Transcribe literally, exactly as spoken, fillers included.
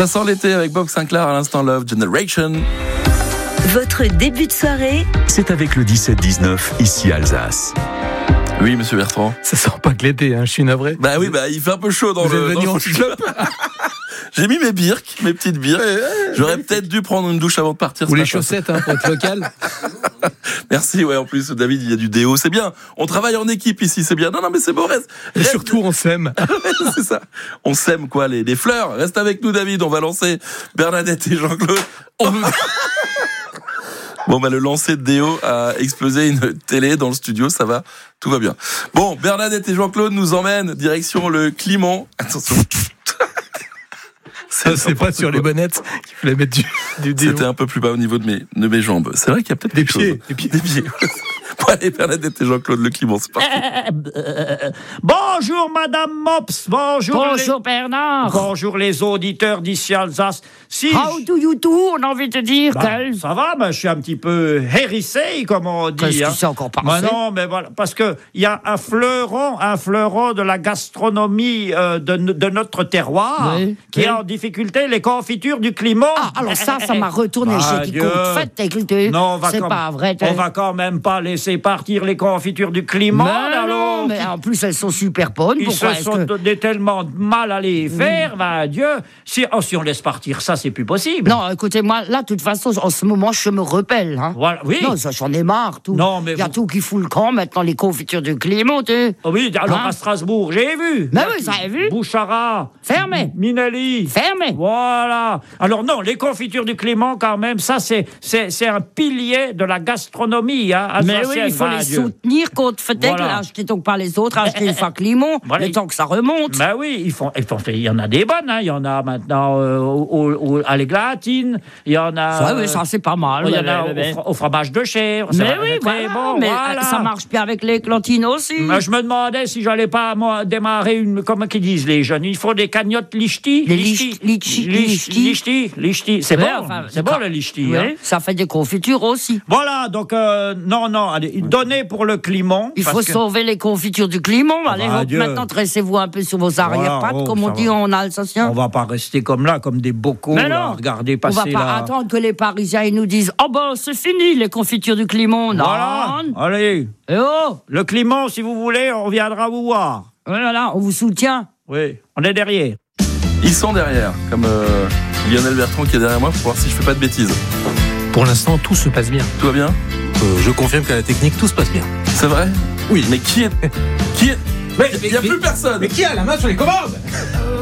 Ça sent l'été avec Bob Sinclair à l'instant Love Generation. Votre début de soirée, c'est avec le dix-sept dix-neuf, ici Alsace. Oui, monsieur Bertrand. Ça sent pas que l'été, hein, je suis navré. Bah oui, bah il fait un peu chaud dans Vous le... êtes venu dans en le... slip. J'ai mis mes birks, mes petites birks. J'aurais peut-être dû prendre une douche avant de partir. Ou les chaussettes, hein, pour être local. Merci, ouais, en plus, David, il y a du déo. C'est bien. On travaille en équipe ici, c'est bien. Non, non, mais c'est beau, reste. Et reste. surtout, on s'aime. C'est ça. On s'aime, quoi, les, les fleurs. Reste avec nous, David. On va lancer Bernadette et Jean-Claude. On... Bon, bah, le lancer de déo a explosé une télé dans le studio. Ça va. Tout va bien. Bon, Bernadette et Jean-Claude nous emmènent direction le Clément. Attention. C'est, c'est pas sur les bonnettes qu'il fallait mettre du, du déo. C'était un peu plus bas au niveau de mes, de mes jambes. C'est vrai qu'il y a peut-être des quelque pieds, chose. des pieds. Des pieds. Bon, allez, Bernadette et Jean-Claude Le Clément, c'est parti. Bonjour Madame Mops, bonjour Bonjour les... Bernard. Bonjour les auditeurs d'ici Alsace. Si How je... do you do? On a envie de dire Bah, que... ça va, mais je suis un petit peu hérissé, comme on dit. Qu'est-ce hein. qui s'est encore passé? Bah non, mais voilà, parce que il y a un fleuron, un fleuron de la gastronomie euh, de, de notre terroir Oui, qui oui. est en difficulté, les confitures du Clément. Ah, alors ça, ça m'a retourné. Ah, J'ai dit, Dieu. compte fait, écoutez, Non, on va c'est quand- pas vrai. On va quand même pas laisser partir les confitures du Clément. Mais alors, non, mais en plus, elles sont super bonnes. Ils Pourquoi se est-ce sont que... donné tellement de mal à les faire, ben Dieu. Si, oh, si on laisse partir ça, c'est plus possible. Non, écoutez, moi, là, de toute façon, en ce moment, je me repelle. Hein. Voilà, oui. Non, ça, j'en ai marre, tout. Non, mais il y a vous- tout qui fout le camp, maintenant, les confitures du Clément, tu sais. Oh oui, alors Hein? à Strasbourg, j'ai vu. Mais oui, ça avez vu. Bouchara. Fermé. Minelli. Fermé. Voilà. Alors non, les confitures du Clément, quand même, ça, c'est, c'est, c'est un pilier de la gastronomie. Hein, Mais oui, alsacienne, il faut ben les Dieu. soutenir contre fait Voilà. acheter donc par les autres, acheter une fois Clément, Voilà. le temps que ça remonte. Ben oui, ils font, ils font, il y en a des bonnes, hein. Il y en a maintenant euh, au, au, à l'Églatine, il y en a. Ça, oui, ça, c'est pas mal. il y en ouais, a ouais, au, ouais. fro- au fromage de chèvre. ça Mais va oui, être voilà, très bon, mais voilà. ça marche bien avec les cantines aussi. Mais je me demandais si j'allais pas moi démarrer une, comment qu'ils disent les jeunes, il faut des cagnottes lichti. Les lichti- lichti- lichti. lichti, lichti. C'est Ouais, bon, enfin, c'est bon le lichti. Oui, hein. ça fait des confitures aussi. Voilà, donc euh, non, non, allez, donnez pour le Clément. Il parce faut que- sauver les confitures du Clément. Allez, bah, hop, Dieu. maintenant, tressez-vous un peu sur vos arrière-pattes, Voilà, oh, comme on ça dit va. en alsacien. On va pas rester comme là, comme des bocaux, Mais là, non, regardez on va passer pas là. attendre que les Parisiens ils nous disent « Oh ben, c'est fini, les confitures du Clément. » Non. Voilà, allez, Eh oh, le Clément, si vous voulez, on viendra vous voir. voilà, on vous soutient. Oui, on est derrière. Ils sont derrière, comme euh, Lionel Bertrand qui est derrière moi pour voir si je fais pas de bêtises. Pour l'instant, tout se passe bien. Tout va bien? Euh, je confirme qu'à la technique, tout se passe bien. C'est vrai? Oui. Mais qui est... Qui est... Mais- Il n'y a mais- plus personne. qui a la main sur les commandes?